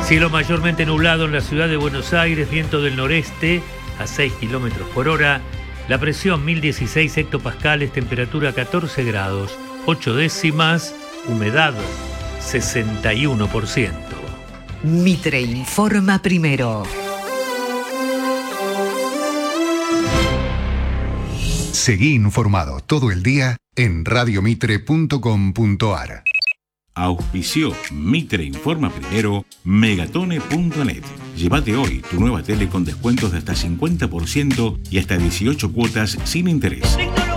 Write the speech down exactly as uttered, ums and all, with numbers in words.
Cielo mayormente nublado en la ciudad de Buenos Aires, viento del noreste a seis kilómetros por hora. La presión mil dieciséis hectopascales, temperatura catorce grados, ocho décimas, humedad sesenta y uno por ciento. Mitre informa primero. Seguí informado todo el día en radiomitre punto com punto ar. Auspició Mitre Informa Primero, Megatone punto net. Llévate hoy tu nueva tele con descuentos de hasta cincuenta por ciento y hasta dieciocho cuotas sin interés.